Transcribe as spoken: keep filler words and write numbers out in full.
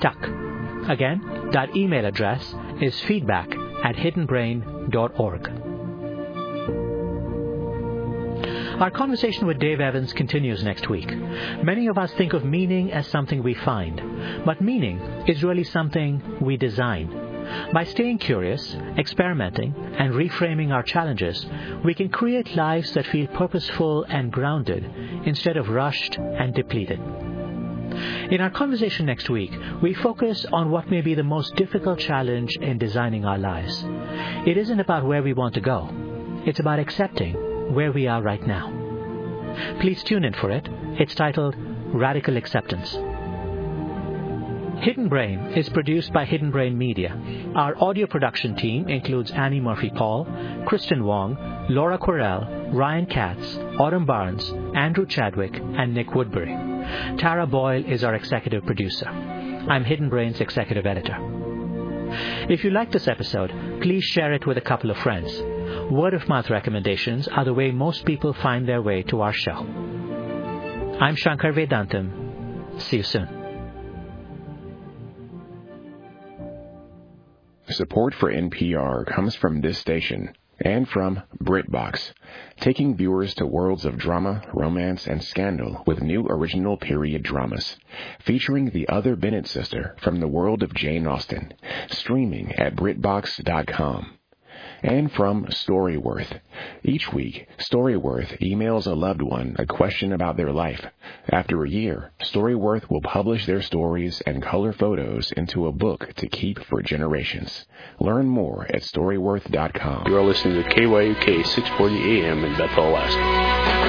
stuck. Again, that email address is feedback at hidden brain dot org. Our conversation with Dave Evans continues next week. Many of us think of meaning as something we find, but meaning is really something we design. By staying curious, experimenting, and reframing our challenges, we can create lives that feel purposeful and grounded instead of rushed and depleted. In our conversation next week, we focus on what may be the most difficult challenge in designing our lives. It isn't about where we want to go. It's about accepting where we are right now. Please tune in for it. It's titled Radical Acceptance. Hidden Brain is produced by Hidden Brain Media. Our audio production team includes Annie Murphy-Paul, Kristen Wong, Laura Correll, Ryan Katz, Autumn Barnes, Andrew Chadwick, and Nick Woodbury. Tara Boyle is our executive producer. I'm Hidden Brain's executive editor. If you like this episode, please share it with a couple of friends. Word-of-mouth recommendations are the way most people find their way to our show. I'm Shankar Vedantam. See you soon. Support for N P R comes from this station and from BritBox, taking viewers to worlds of drama, romance, and scandal with new original period dramas, featuring The Other Bennett Sister from the world of Jane Austen, streaming at BritBox dot com. And from Storyworth. Each week, Storyworth emails a loved one a question about their life. After a year, Storyworth will publish their stories and color photos into a book to keep for generations. Learn more at Storyworth dot com. You are listening to K Y U K six forty A M in Bethel, Alaska.